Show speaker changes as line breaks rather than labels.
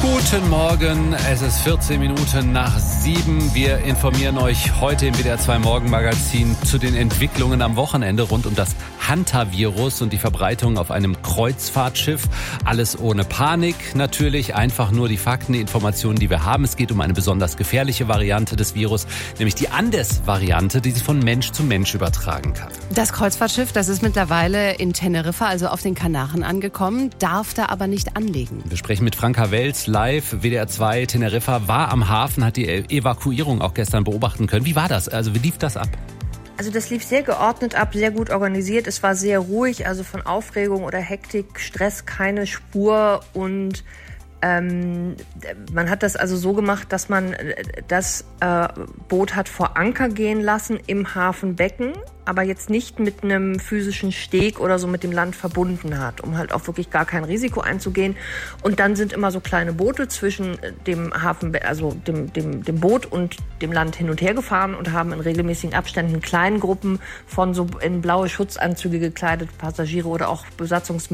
Guten Morgen, es ist 14 Minuten nach 7. Wir informieren euch heute im WDR 2 Morgenmagazin zu den Entwicklungen am Wochenende rund um das Hantavirus und die Verbreitung auf einem Kreuzfahrtschiff. Alles ohne Panik, natürlich einfach nur die Fakten, die Informationen, die wir haben. Es geht um eine besonders gefährliche Variante des Virus, nämlich die Andes-Variante, die sich von Mensch zu Mensch übertragen kann.
Das Kreuzfahrtschiff, das ist mittlerweile in Teneriffa, also auf den Kanaren angekommen, darf da aber nicht anlegen.
Wir sprechen mit Franka Welz live. WDR 2 Teneriffa war am Hafen, hat die Evakuierung auch gestern beobachten können. Wie war das? Also wie lief das ab?
Also das lief sehr geordnet ab, sehr gut organisiert. Es war sehr ruhig, also von Aufregung oder Hektik, Stress keine Spur. Und man hat das also so gemacht, dass man das Boot hat vor Anker gehen lassen im Hafenbecken, aber jetzt nicht mit einem physischen Steg oder so mit dem Land verbunden hat, um halt auch wirklich gar kein Risiko einzugehen. Und dann sind immer so kleine Boote zwischen dem Hafen, also dem Boot und dem Land hin und her gefahren und haben in regelmäßigen Abständen kleinen Gruppen von so in blaue Schutzanzüge gekleidete Passagiere oder auch Besatzungsmitglieder